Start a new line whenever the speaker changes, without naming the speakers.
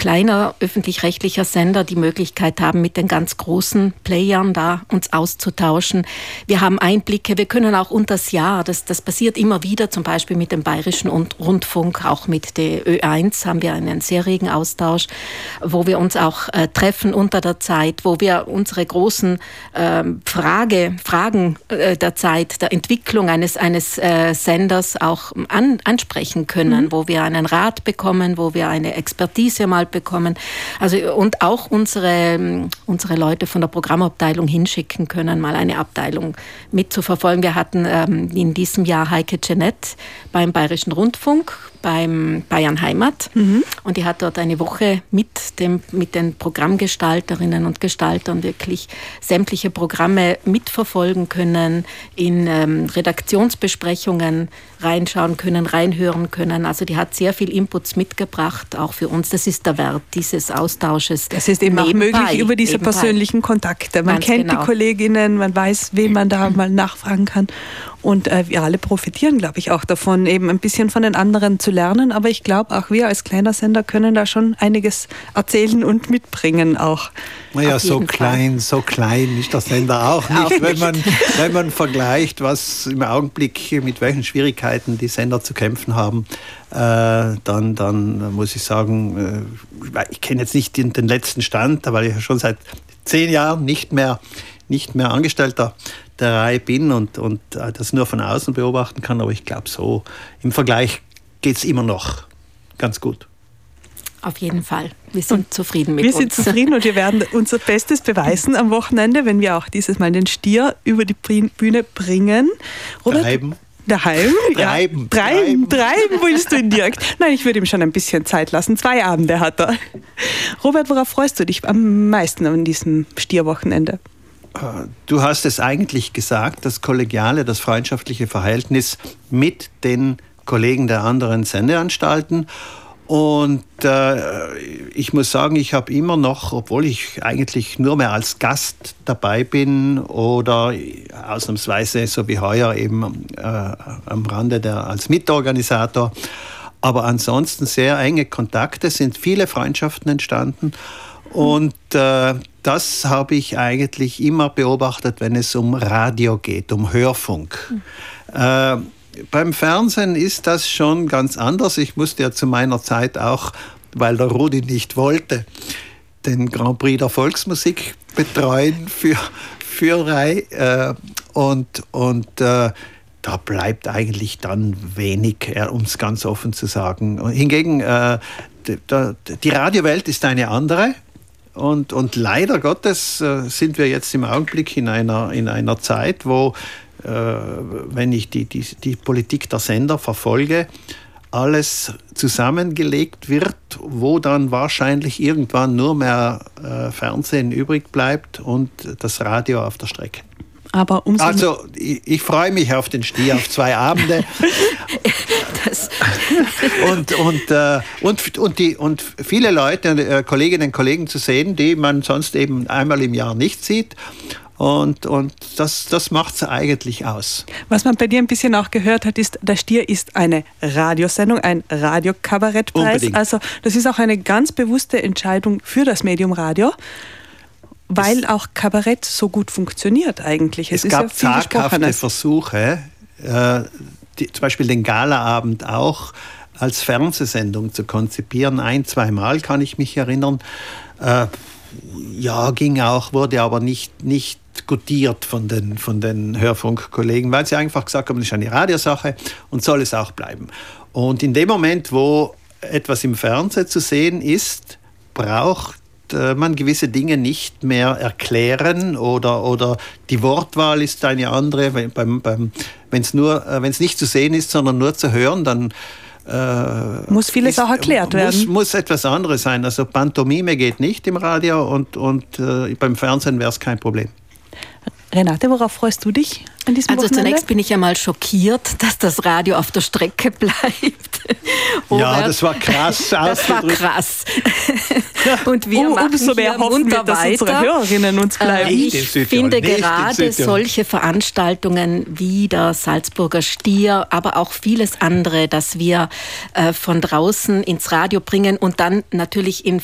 kleiner öffentlich-rechtlicher Sender die Möglichkeit haben, mit den ganz großen Playern da uns auszutauschen. Wir haben Einblicke, wir können auch unters Jahr, das passiert immer wieder, zum Beispiel mit dem Bayerischen Rundfunk, auch mit der Ö1 haben wir einen sehr regen Austausch, wo wir uns auch treffen unter der Zeit, wo wir unsere großen Fragen der Zeit, der Entwicklung eines Senders auch ansprechen können, wo wir einen Rat bekommen, wo wir eine Expertise mal bekommen. Also, und auch unsere Leute von der Programmabteilung hinschicken können, mal eine Abteilung mitzuverfolgen. Wir hatten in diesem Jahr Heike Jeanette beim Bayerischen Rundfunk, beim Bayern Heimat. Und die hat dort eine Woche mit den Programmgestalterinnen und Gestaltern wirklich sämtliche Programme mitverfolgen können, in Redaktionsbesprechungen reinschauen können, reinhören können. Also die hat sehr viel Inputs mitgebracht, auch für uns. Das ist der Wert dieses Austausches.
Das ist eben auch möglich über diese persönlichen Kontakte. Man kennt die Kolleginnen, man weiß, wen man da mal nachfragen kann. Und wir alle profitieren, glaube ich, auch davon, eben ein bisschen von den anderen zu lernen. Aber ich glaube, auch wir als kleiner Sender können da schon einiges erzählen und mitbringen auch.
Naja, so klein ist der Sender auch nicht. Wenn man vergleicht, was im Augenblick, mit welchen Schwierigkeiten die Sender zu kämpfen haben, dann muss ich sagen, ich kenne jetzt nicht den letzten Stand, weil ich ja schon seit 10 Jahren nicht mehr Angestellter der Reihe bin und das nur von außen beobachten kann, aber ich glaube, so im Vergleich geht es immer noch ganz gut.
Auf jeden Fall. Wir sind zufrieden mit uns.
Wir sind zufrieden und wir werden unser Bestes beweisen am Wochenende, wenn wir auch dieses Mal den Stier über die Bühne bringen. Robert, Daheim? Treiben willst du ihn direkt. Nein, ich würde ihm schon ein bisschen Zeit lassen. 2 Abende hat er. Robert, worauf freust du dich am meisten an diesem Stierwochenende?
Du hast es eigentlich gesagt, das kollegiale, das freundschaftliche Verhältnis mit den Kollegen der anderen Sendeanstalten. Und ich muss sagen, ich habe immer noch, obwohl ich eigentlich nur mehr als Gast dabei bin oder ausnahmsweise, so wie heuer, eben am Rande als Mitorganisator, aber ansonsten sehr enge Kontakte, sind viele Freundschaften entstanden. Und das habe ich eigentlich immer beobachtet, wenn es um Radio geht, um Hörfunk. Beim Fernsehen ist das schon ganz anders. Ich musste ja zu meiner Zeit auch, weil der Rudi nicht wollte, den Grand Prix der Volksmusik betreuen für Rai. Und da bleibt eigentlich dann wenig, um es ganz offen zu sagen. Hingegen, die Radiowelt ist eine andere. Und leider Gottes sind wir jetzt im Augenblick in einer Zeit, wo, wenn ich die Politik der Sender verfolge, alles zusammengelegt wird, wo dann wahrscheinlich irgendwann nur mehr Fernsehen übrig bleibt und das Radio auf der Strecke.
Aber
also ich freue mich auf den Stier, auf 2 Abende. und viele Leute, Kolleginnen und Kollegen zu sehen, die man sonst eben einmal im Jahr nicht sieht. Und das macht es eigentlich aus.
Was man bei dir ein bisschen auch gehört hat, ist, der Stier ist eine Radiosendung, ein Radiokabarettpreis. Unbedingt. Also das ist auch eine ganz bewusste Entscheidung für das Medium Radio. Weil auch Kabarett so gut funktioniert eigentlich.
Es gab ja zaghafte Versuche, zum Beispiel den Galaabend auch als Fernsehsendung zu konzipieren. 1-2 Mal kann ich mich erinnern. Ging auch, wurde aber nicht gutiert von den Hörfunkkollegen, weil sie einfach gesagt haben, das ist eine Radiosache und soll es auch bleiben. Und in dem Moment, wo etwas im Fernsehen zu sehen ist, braucht man gewisse Dinge nicht mehr erklären oder die Wortwahl ist eine andere. Wenn es nicht zu sehen ist, sondern nur zu hören, dann
muss vieles auch erklärt werden.
Muss etwas anderes sein. Also Pantomime geht nicht im Radio und beim Fernsehen wäre es kein Problem.
Renate, worauf freust du dich an diesem Wochenende?
Zunächst bin ich ja mal schockiert, dass das Radio auf der Strecke bleibt.
Ja, das war krass.
Das war krass. Und wir machen
umso mehr hoffen wir, dass unsere Hörerinnen uns bleiben.
Ich finde gerade solche Veranstaltungen wie der Salzburger Stier, aber auch vieles andere, das wir von draußen ins Radio bringen und dann natürlich in